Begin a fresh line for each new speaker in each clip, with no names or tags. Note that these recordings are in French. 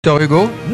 Victor Hugo?
Non.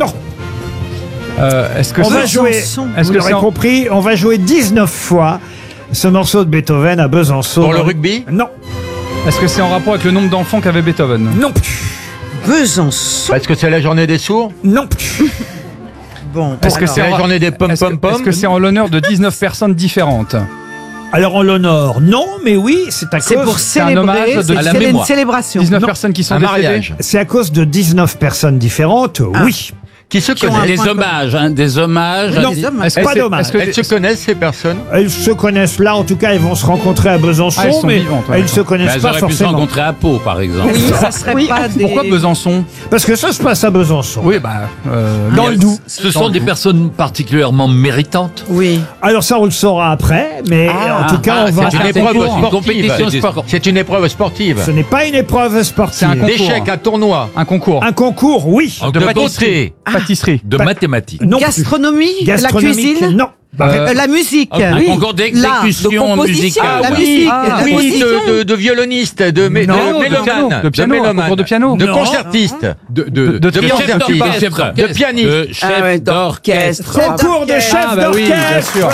Est-ce que
On va jouer, vous l'aurez compris, on va jouer 19 fois ce morceau de Beethoven à Besançon.
Pour le rugby?
Non.
Est-ce que c'est en rapport avec le nombre d'enfants qu'avait Beethoven?
Non plus.
Besançon.
Est-ce que c'est la journée des sourds?
Non plus.
Bon.
Est-ce que
C'est la journée des pom-pom-pom?
Est-ce que c'est en l'honneur de 19 personnes différentes?
Alors on l'honore, non, mais oui, c'est à
C'est
cause...
pour
un
célébrer.
hommage de-
C'est
à la
une
mémoire.
célébration.
19
Non.
personnes qui sont
Un
décédées?
mariage.
C'est à cause de 19 personnes différentes, oui.
Qui se
ont un
connaissent?
point
Des hommages.
Non,
des hommes.
Est-ce
pas
que-
d'hommage.
est-ce que-
Elles se connaissent, ces personnes?
Elles se connaissent là, en tout cas, elles vont se rencontrer à Besançon,
Ah, elles sont
mais
vivantes, ouais,
elles
d'accord.
se connaissent
Elles
pas
auraient pu se
forcément.
rencontrer à Pau, par exemple.
Oui, ça serait pas des.
Pourquoi Besançon?
Parce que ça se passe à Besançon.
Oui, bah.
Dans le Doubs.
Ce sont des personnes particulièrement méritantes.
Oui.
Alors ça, on le saura après, mais en tout cas, on va...
C'est une épreuve
concours, une
sportive.
compétition sportive.
C'est une épreuve sportive.
Ce n'est pas une épreuve sportive.
C'est un concours.
D'échecs, un tournoi.
Un concours.
Un concours, oui.
En
De pâtisserie.
Pâtisserie.
De mathématiques.
Non plus.
Gastronomie, la
Gastronomique,
cuisine,
non.
la musique.
Un concours d'exécution musicale.
La
Oui.
musique,
Ah,
la
Oui,
position.
de violoniste, de
Non,
mélomane.
de piano, un
mélomane.
concours de piano.
De
Non.
concertiste.
De
chef
concertiste.
d'orchestre.
De pianiste.
De chef
Ah ouais,
d'orchestre.
Concours de chef
Ah, bah oui, bien
d'orchestre.
sûr.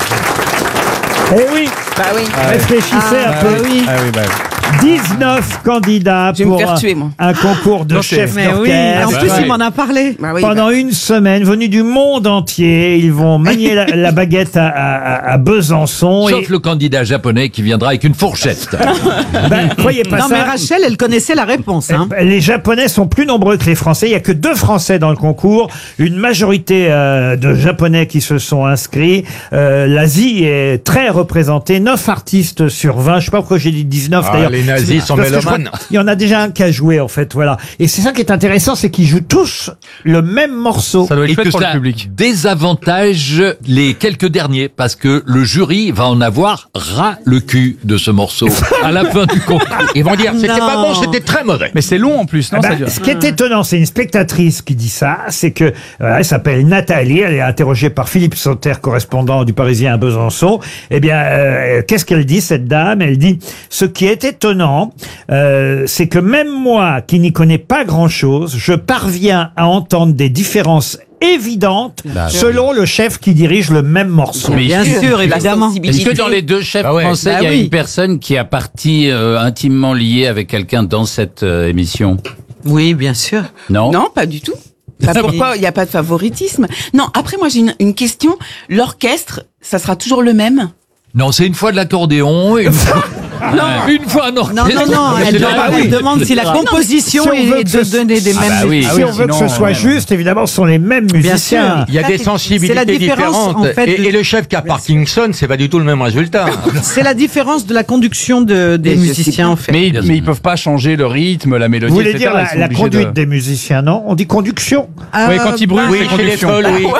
Eh oui,
Bah oui.
réfléchissez un
Ah,
peu.
bah oui.
Ah oui, bah.
19 candidats
Je vais me
pour
faire tuer, moi.
un concours de
Non, c'est-
chef
Mais oui, en
d'orchestre.
plus,
bah
il
oui.
m'en a parlé. Bah oui,
Pendant une semaine, venus du monde entier, ils vont manier la baguette à Besançon.
Sauf le candidat japonais qui viendra avec une fourchette.
Croyez pas
Non, mais
ça.
Rachel, elle connaissait la réponse. Hein.
Les Japonais sont plus nombreux que les Français. Il n'y a que 2 Français dans le concours. Une majorité de Japonais qui se sont inscrits. L'Asie est très représentée. 9 artistes sur 20. Je sais pas pourquoi j'ai dit 19
Ah,
d'ailleurs.
les nazis sont
Parce que je crois
mélomanes.
qu'il y en a déjà un qui a joué en fait. Voilà. Et c'est ça qui est intéressant, c'est qu'ils jouent tous le même morceau.
Ça doit
Et
être fait
que
pour le
ça
public.
désavantage les quelques derniers parce que le jury va en avoir ras le cul de ce morceau à la fin du concours.
Ils vont dire, c'était
Non.
pas bon, c'était très mauvais.
Mais c'est long en plus, non?
Ah
ça
bah,
dure.
ce qui est étonnant, c'est une spectatrice qui dit ça, c'est que elle s'appelle Nathalie, elle est interrogée par Philippe Sauter, correspondant du Parisien à Besançon. Eh bien, qu'est-ce qu'elle dit, cette dame? Elle dit, ce qui est étonnant, c'est que même moi, qui n'y connais pas grand-chose, je parviens à entendre des différences évidentes selon le chef qui dirige le même morceau.
Mais
Bien sûr, évidemment.
est-ce que dans les deux chefs
Ah ouais.
français,
Bah
il y a
oui.
une personne qui a partie intimement liée avec quelqu'un dans cette émission?
Oui, bien sûr.
Non.
Non, pas du tout. Bah, pourquoi il n'y a pas de favoritisme? Non, après moi j'ai une question. L'orchestre, ça sera toujours le même?
Non, c'est une fois de l'accordéon et une fois, une fois un
Non,
orchestre.
non, non, elle, elle demande si la composition
Si on veut
est
que ce-
de donner des
Ah
mêmes.
bah oui.
Si on veut que ce
sinon,
soit
ouais.
juste, évidemment, ce sont les mêmes musiciens.
Il y a
Ça,
des
c'est
sensibilités
la différence,
différentes.
en fait,
Et le chef qui a Parkinson, c'est pas du tout le même résultat.
C'est la différence de la conduction des
Mais je
musiciens, en fait.
Mais ils peuvent pas changer le rythme, la mélodie,
Vous voulez
etc.
dire
Ils sont
la
obligés
conduite
de-
des musiciens, non? On dit conduction.
Oui, quand ils brûlent,
Oui,
c'est
chez les
conduction.
folles, oui.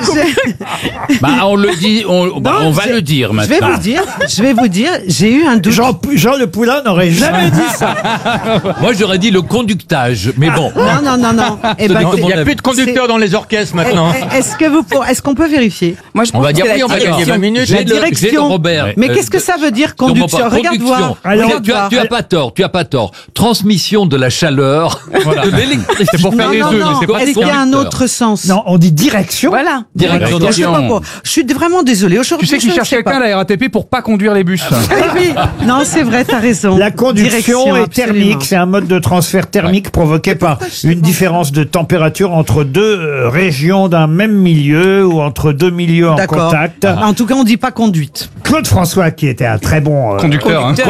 Bah, on le dit, on va le dire
Je vais
maintenant.
vous dire, j'ai eu un doute.
Jean Le Poulain n'aurait jamais dit ça.
Moi, j'aurais dit le conductage, mais bon.
Non, non, non, non. Eh ben,
Non, il n'y a
c'est-
plus de conducteurs dans les orchestres maintenant.
Est-ce qu'on peut vérifier?
Moi je
On
pense
va
que
dire
c'est
oui,
la
on va gagner
direction.
20 minutes.
La
J'ai le
direction.
Robert.
Mais qu'est-ce que ça veut dire conduction?
Non, pas
Regarde voir.
Alors,
Regarde voir.
tu as pas tort, tu as pas tort. Transmission de la chaleur, de l'électricité.
C'est pour faire
Non,
les
non,
deux, mais
non.
c'est pas
Est-ce qu'il y a un autre sens?
Non, on dit direction.
Voilà.
Direction
Je sais pas
d'action.
quoi. Je suis vraiment désolée.
Tu
Aujourd'hui,
sais qu'ils
je ne
cherchent
sais
quelqu'un
pas.
à la RATP pour pas conduire les bus.
Oui. Non, c'est vrai, t'as raison.
La conduction
Direction,
est
absolument.
thermique, c'est un mode de transfert thermique provoqué par une différence de température entre 2 régions d'un même milieu ou entre 2 milieux en
D'accord.
contact.
En tout cas, on dit pas conduite.
Claude François, qui était un très bon
Conducteur, hein.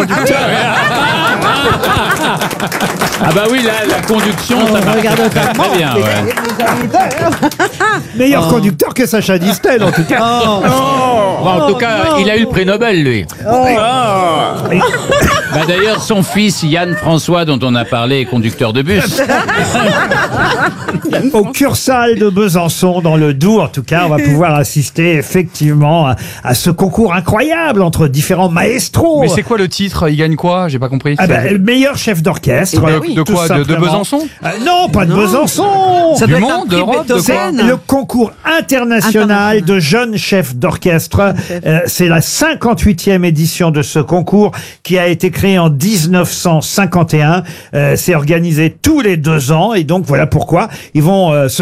Ah bah oui, la conduction, ça marche
Regarde ta
très bien. Ouais.
meilleur conducteur que Sacha Distel en tout cas.
Bon, en tout cas, il a eu le prix Nobel, lui.
Bah d'ailleurs, son fils Yann François, dont on a parlé, est conducteur de bus.
Au Cursal de Besançon, dans le Doubs, en tout cas, on va pouvoir assister effectivement à ce concours incroyable entre différents maestros.
Mais c'est quoi le titre? Il gagne quoi? J'ai pas compris.
Ah ben, le meilleur chef d'orchestre.
De
tout
quoi? De
simplement.
Besançon?
Non, pas de Besançon.
Ça
Du
doit être
monde,
un prix
d'Europe, de quoi
Beethoven.
C'est le concours international de jeunes chefs d'orchestre. C'est la 58e édition de ce concours qui a été créé en 1951. C'est organisé tous les 2 ans et donc voilà pourquoi ils vont se